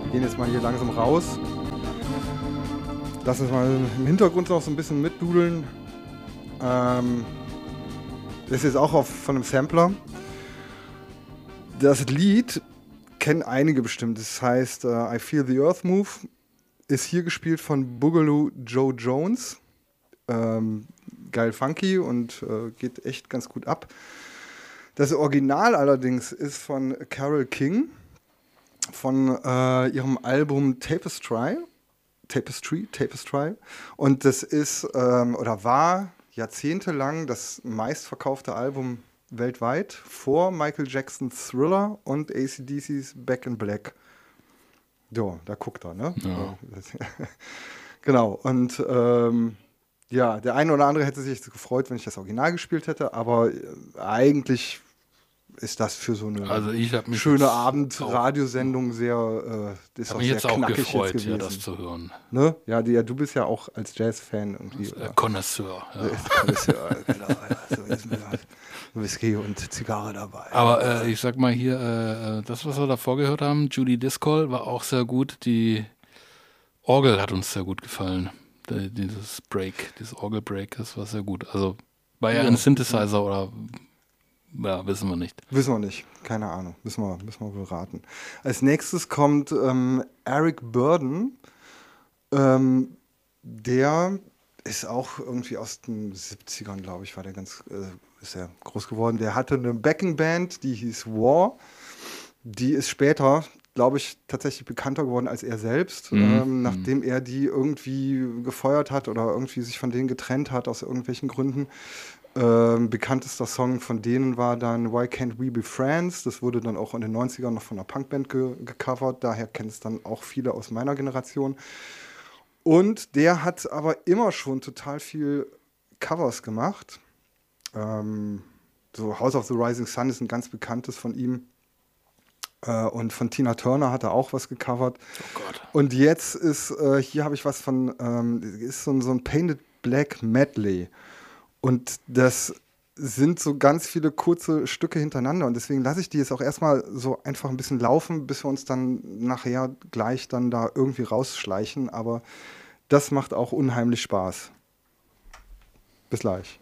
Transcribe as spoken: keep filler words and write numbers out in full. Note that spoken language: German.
Wir gehen jetzt mal hier langsam raus. Lass uns mal im Hintergrund noch so ein bisschen mitdudeln. Ähm, das ist jetzt auch auf, von einem Sampler. Das Lied kennen einige bestimmt. Das heißt uh, I Feel the Earth Move. Ist hier gespielt von Boogaloo Joe Jones. Ähm, geil funky und äh, geht echt ganz gut ab. Das Original allerdings ist von Carole King von äh, ihrem Album Tapestry. Tapestry, Tapestry. Und das ist ähm, oder war jahrzehntelang das meistverkaufte Album weltweit vor Michael Jacksons Thriller und A C D C's Back in Black. So, da guckt er, ne? Ja. Genau, und ähm, ja, der eine oder andere hätte sich gefreut, wenn ich das Original gespielt hätte, aber äh, eigentlich ist das für so eine Also ich hab mich schöne jetzt Abend-Radiosendung sehr, äh, das ist hab auch mich sehr jetzt auch knackig gefreut, jetzt ja, gewesen. das zu hören. Ne? Ja, die, ja, du bist ja auch als Jazz-Fan irgendwie. Äh, oder? Connoisseur. Ja. Connoisseur, genau, ja, so ist mir halt Whisky und Zigarre dabei. Aber äh, ich sag mal hier, äh, das, was wir davor gehört haben, Judy Discol, war auch sehr gut. Die Orgel hat uns sehr gut gefallen. Die, dieses Break, dieses Orgel-Break, das war sehr gut. Also war ja, ja ein Synthesizer oder ja, wissen wir nicht. Wissen wir nicht, keine Ahnung, müssen wir, müssen wir wohl raten. Als nächstes kommt ähm, Eric Burdon, ähm, der ist auch irgendwie aus den siebzigern, glaube ich, war der ganz, äh, ist er groß geworden. Der hatte eine Backing-Band, die hieß War. Die ist später, glaube ich, tatsächlich bekannter geworden als er selbst, Mhm. ähm, nachdem er die irgendwie gefeuert hat oder irgendwie sich von denen getrennt hat aus irgendwelchen Gründen. Ähm, bekanntester Song von denen war dann Why Can't We Be Friends? Das wurde dann auch in den neunzigern noch von einer Punkband ge- gecovert. Daher kennen es dann auch viele aus meiner Generation. Und der hat aber immer schon total viel Covers gemacht. Ähm, so House of the Rising Sun ist ein ganz bekanntes von ihm. Äh, und von Tina Turner hat er auch was gecovert. Oh Gott. Und jetzt ist, äh, hier habe ich was von, ähm, ist so ein, so ein Painted Black Medley. Und das sind so ganz viele kurze Stücke hintereinander. Und deswegen lasse ich die jetzt auch erstmal so einfach ein bisschen laufen, bis wir uns dann nachher gleich dann da irgendwie rausschleichen. Aber das macht auch unheimlich Spaß. Bis gleich.